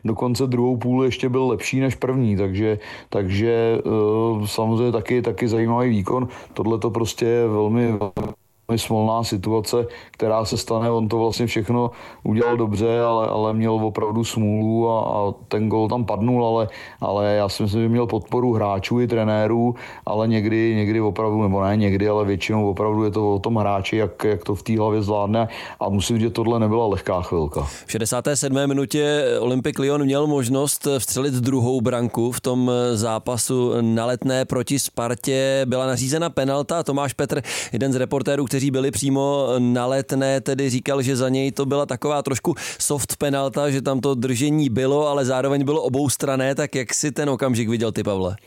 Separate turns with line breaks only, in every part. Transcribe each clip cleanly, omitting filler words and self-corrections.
dokonce druhou půl ještě byl lepší než první, takže samozřejmě taky zajímavý výkon. Tohle to prostě je velmi smolná situace, která se stane, on to vlastně všechno udělal dobře, ale měl opravdu smůlu a ten gol tam padnul, ale já si myslím, že měl podporu hráčů i trenérů, ale někdy opravdu, nebo ne někdy, ale většinou opravdu je to o tom hráči, jak to v té hlavě zvládne a musím říct, že tohle nebyla lehká chvilka.
V 67. minutě Olympique Lyon měl možnost vstřelit druhou branku v tom zápasu na Letné proti Spartě. Byla nařízena penalta. Tomáš Petr, jeden z reportérů, kteří byli přímo na Letné, tedy říkal, že za něj to byla taková trošku soft penalta, že tam to držení bylo, ale zároveň bylo oboustranné. Tak jak si ten okamžik viděl ty, Pavle?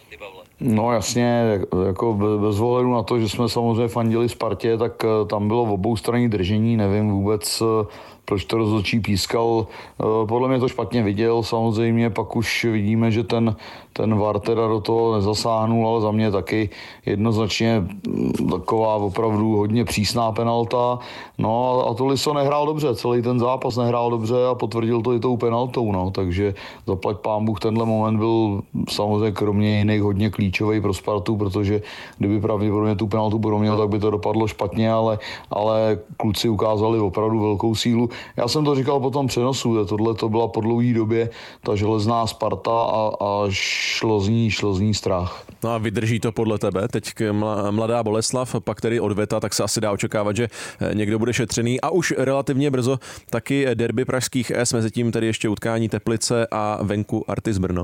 No jasně, jako bez ohledu na to, že jsme samozřejmě fandili Spartě, tak tam bylo oboustranné držení, nevím vůbec, proč to rozhodčí pískal. Podle mě to špatně viděl, samozřejmě pak už vidíme, že ten VAR teda do toho nezasáhnul, ale za mě taky jednoznačně taková opravdu hodně přísná penalta. No a to Liso nehrál dobře, celý ten zápas nehrál dobře a potvrdil to i tou penaltou, no, takže zaplať pánbůh, tenhle moment byl samozřejmě kromě jiných hodně klíčový pro Spartu, protože kdyby pravděpodobně tu penaltu proměl, tak by to dopadlo špatně, ale kluci ukázali opravdu velkou sílu. Já jsem to říkal po tom přenosu, že tohle to byla po dlouhé době ta železná Sparta a šlo z ní strach.
No a vydrží to podle tebe? Teď mladá Boleslav, pak tedy odveta, tak se asi dá očekávat, že někdo bude šetřený a už relativně brzo taky derby pražských S, mezi tím tedy ještě utkání Teplice a venku Artis Brno.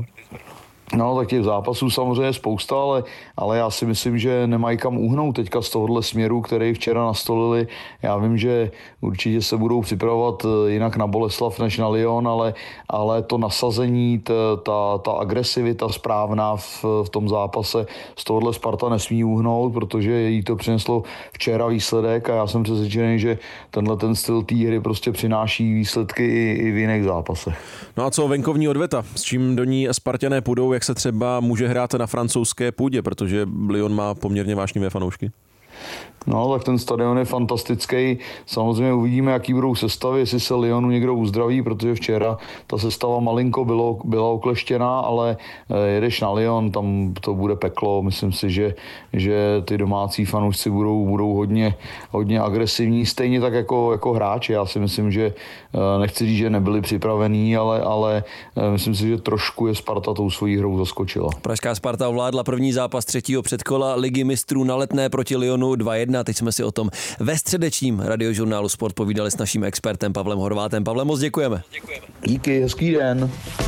No, tak těch zápasů samozřejmě je spousta, ale já si myslím, že nemají kam uhnout teďka z tohohle směru, který včera nastolili. Já vím, že určitě se budou připravovat jinak na Boleslav než na Lyon, ale to nasazení, ta agresivita správná v tom zápase z tohohle Sparta nesmí uhnout, protože jí to přineslo včera výsledek a já jsem přesvědčený, že ten styl té hry prostě přináší výsledky i v jiných zápasech.
No a co venkovní odveta? S čím do ní Spartané půjdou, jak se třeba může hrát na francouzské půdě, protože Lyon má poměrně vášnivé fanoušky?
No, tak ten stadion je fantastický. Samozřejmě uvidíme, jaký budou sestavy, jestli se Lyonu někdo uzdraví, protože včera ta sestava malinko byla okleštěná, ale jedeš na Lyon, tam to bude peklo. Myslím si, že ty domácí fanoušci budou hodně agresivní, stejně tak jako hráči. Já si myslím, že nechci říct, že nebyli připravení, ale myslím si, že trošku je Sparta tou svojí hrou zaskočila.
Pražská Sparta ovládla první zápas třetího předkola Ligy mistrů na Letné proti Lyonu 2-1. Teď jsme si o tom ve středečním radiožurnálu Sport povídali s naším expertem Pavlem Horvátem. Pavle, moc děkujeme.
Díky, hezký den.